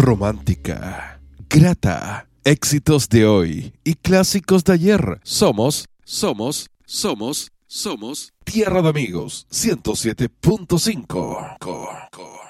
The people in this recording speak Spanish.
romántica, grata, éxitos de hoy y clásicos de ayer. Somos Tierra de Amigos 107.5.